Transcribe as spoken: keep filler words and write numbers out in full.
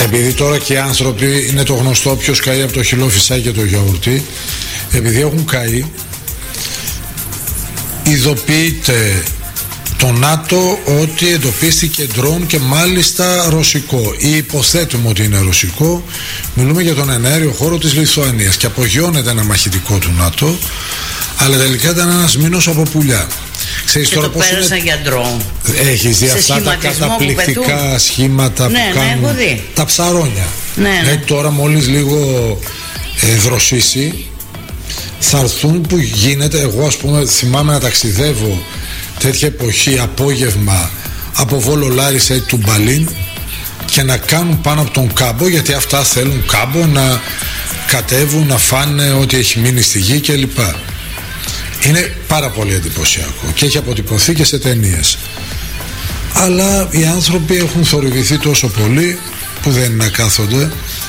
Επειδή τώρα και οι άνθρωποι, είναι το γνωστό, ποιος καεί από το χυλό φυσάει και το γιαουρτί. Επειδή έχουν καεί, ειδοποιείται το ΝΑΤΟ ότι εντοπίστηκε ντρόν και μάλιστα ρωσικό, ή υποθέτουμε ότι είναι ρωσικό. Μιλούμε για τον εναέριο χώρο της Λιθουανίας και απογειώνεται ένα μαχητικό του ΝΑΤΟ, αλλά τελικά ήταν ένας μήνος από πουλιά. Ξέρεις, και τώρα το πέρασαν είναι... για ντρόν. Έχεις δει αυτά τα καταπληκτικά που σχήματα ναι, που κάνουν, ναι, τα ψαρόνια. Ναι, ναι. Ε, τώρα μόλις λίγο ε, δροσίσει θα έρθουν, που γίνεται. Εγώ ας πούμε θυμάμαι να ταξιδεύω τέτοια εποχή απόγευμα από Βόλο Λάρισα ή του Μπαλίν και να κάνουν πάνω από τον κάμπο, γιατί αυτά θέλουν κάμπο, να κατέβουν, να φάνε ό,τι έχει μείνει στη γη κλπ. Είναι πάρα πολύ εντυπωσιακό και έχει αποτυπωθεί και σε ταινίες. Αλλά οι άνθρωποι έχουν θορυβηθεί τόσο πολύ που δεν είναι να κάθονται